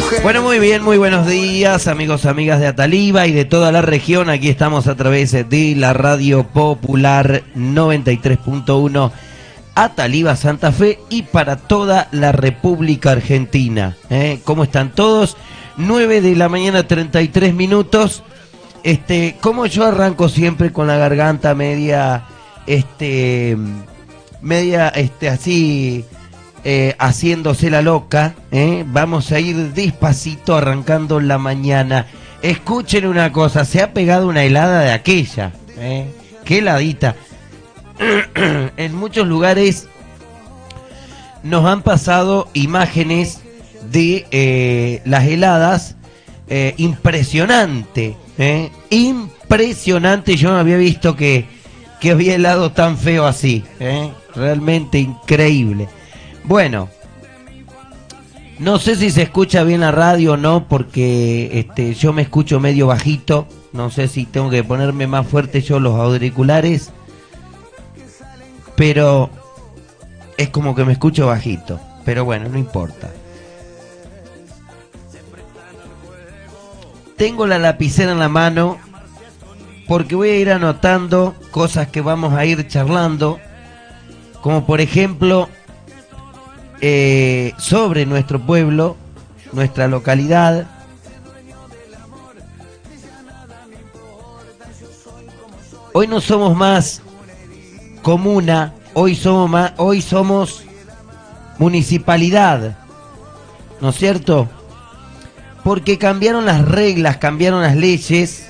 Bueno, muy bien, muy buenos días, amigos, amigas de Ataliva y de toda la región. Aquí estamos a través de la Radio Popular 93.1 Ataliva Santa Fe y para toda la República Argentina. ¿Cómo están todos? 9 de la mañana, 33 minutos. Como yo arranco siempre con la garganta media, así, haciéndose la loca, vamos a ir despacito arrancando la mañana. Escuchen una cosa, se ha pegado una helada de aquella, qué heladita. En muchos lugares nos han pasado imágenes de las heladas, impresionante, impresionante. Yo no había visto que había helado tan feo así, realmente increíble. Bueno, no sé si se escucha bien la radio o no, porque yo me escucho medio bajito. No sé si tengo que ponerme más fuerte yo los auriculares, pero es como que me escucho bajito. Pero bueno, no importa. Tengo la lapicera en la mano porque voy a ir anotando cosas que vamos a ir charlando, como por ejemplo sobre nuestro pueblo, nuestra localidad. Hoy no somos más comuna, hoy somos municipalidad, ¿no es cierto? Porque cambiaron las reglas, cambiaron las leyes